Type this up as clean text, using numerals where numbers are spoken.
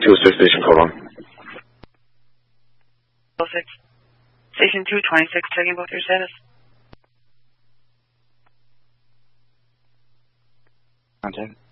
206 Station code on. 06. Station 226, checking both your status. Contact.